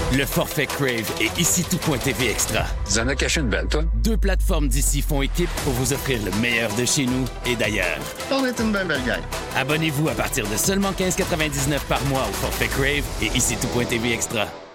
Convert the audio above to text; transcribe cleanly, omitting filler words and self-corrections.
Le forfait Crave et ici tout.tv Extra. Tu en as caché une belle, toi? 2 plateformes d'ici font équipe pour vous offrir le meilleur de chez nous et d'ailleurs. On est une belle gang. Abonnez-vous à partir de seulement 15,99 par mois au forfait Crave et ici tout.tv Extra.